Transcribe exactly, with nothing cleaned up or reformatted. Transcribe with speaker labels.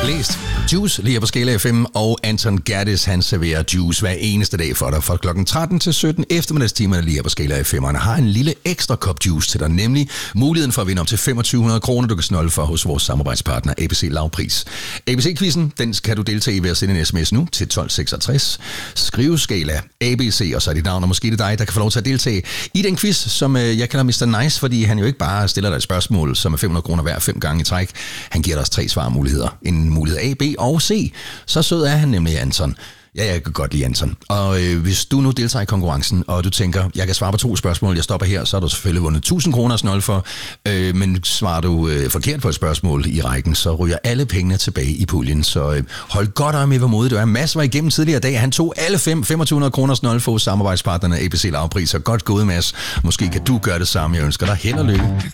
Speaker 1: Blæst. Juice lige på Skala F M, og Anton Gerdes, han serverer juice hver eneste dag for dig fra klokken tretten til sytten eftermiddagstimerne lige på Skala F M. Han har en lille ekstra kop juice til dig, nemlig muligheden for at vinde op til femogtyve hundrede kroner, du kan snolde for hos vores samarbejdspartner A B C Lavpris. A B C-quizzen, den kan du deltage i ved at sende en sms nu til tolv seksogtres. Skriv Skala A B C, og så er dit navn, og måske det er dig, der kan få lov til at deltage i den quiz, som øh, jeg kalder mister Nice, fordi han jo ikke bare stiller dig et spørgsmål, som er fem hundrede kroner hver fem gange i træk. Han giver dig også tre svarmuligheder. En mulighed A, B og C. Så sød er han nemlig, Anton. Ja, jeg kan godt lide Anton. Og øh, hvis du nu deltager i konkurrencen, og du tænker, jeg kan svare på to spørgsmål, jeg stopper her, så har du selvfølgelig vundet tusind kroner snold for. Øh, men svarer du øh, forkert på et spørgsmål i rækken, så ryger alle pengene tilbage i puljen. Så øh, hold godt øje med, hvor modig du er. Mads var igennem tidligere dag. Han tog alle fem femogtyve hundrede kroner snold for samarbejdspartnerne A B C Lavpris. Så godt gået, Mads. Måske kan du gøre det samme. Jeg ønsker dig held og lykke.